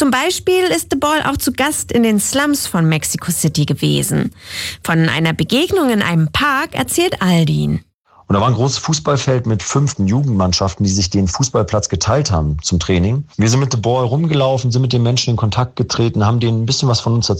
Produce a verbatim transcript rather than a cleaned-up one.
Zum Beispiel ist The Ball auch zu Gast in den Slums von Mexico City gewesen. Von einer Begegnung in einem Park erzählt Aldin. Und da war ein großes Fußballfeld mit fünften Jugendmannschaften, die sich den Fußballplatz geteilt haben zum Training. Wir sind mit The Ball rumgelaufen, sind mit den Menschen in Kontakt getreten, haben denen ein bisschen was von uns erzählt.